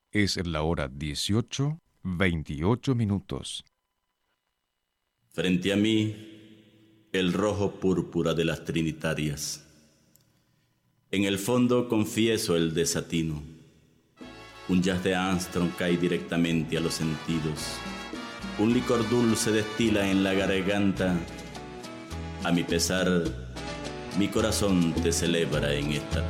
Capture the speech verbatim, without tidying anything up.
Es la hora dieciocho, veintiocho minutos. Frente a mí, el rojo púrpura de las trinitarias. En el fondo confieso el desatino. Un jazz de Armstrong cae directamente a los sentidos. Un licor dulce destila en la garganta. A mi pesar, mi corazón te celebra en esta